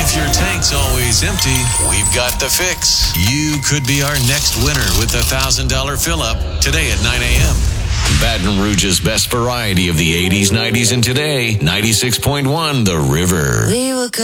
If your tank's always empty, we've got the fix. You could be our next winner with a $1,000 fill-up today at 9 a.m. Baton Rouge's best variety of the 80s, 90s, and today, 96.1 The River.